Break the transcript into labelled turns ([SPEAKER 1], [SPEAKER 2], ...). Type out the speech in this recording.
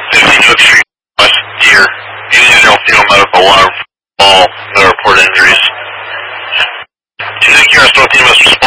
[SPEAKER 1] 15 Oak Street, West Deer. Individual field medical, one of all the report injuries. 2 Kilo Team must